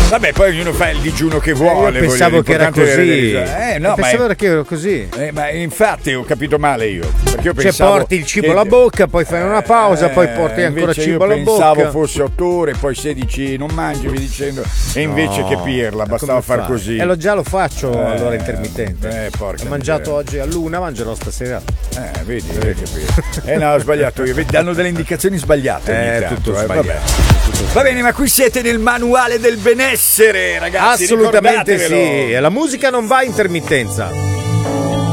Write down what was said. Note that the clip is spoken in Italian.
Vabbè, poi ognuno fa il digiuno che vuole. Io pensavo che era così. No, pensavo che era così. Ma infatti ho capito male io. Perché io pensavo porti il cibo alla bocca, poi fai una pausa, poi porti ancora cibo alla bocca. Io pensavo fosse 8 ore, poi 16 non mangi, vi dicendo. E invece che pirla, bastava far così. E già lo faccio allora intermittente. Porca ho mangiato oggi all'1, mangerò stasera. Vedi. No, ho sbagliato io. Danno delle indicazioni sbagliate. Tutto sbagliato. Vabbè. Va bene, ma qui siete nel manuale del benessere, ragazzi. Assolutamente sì. La musica non va a intermittenza.